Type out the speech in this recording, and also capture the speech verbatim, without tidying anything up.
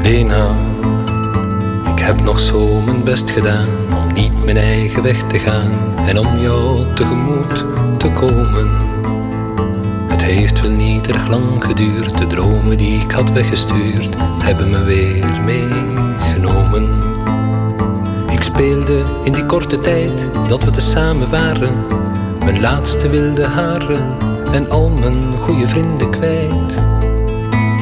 Lena, ik heb nog zo mijn best gedaan om niet mijn eigen weg te gaan en om jou tegemoet te komen. Het heeft wel niet erg lang geduurd, de dromen die ik had weggestuurd hebben me weer meegenomen. Ik speelde in die korte tijd dat we tezamen waren mijn laatste wilde haren en al mijn goede vrienden kwijt.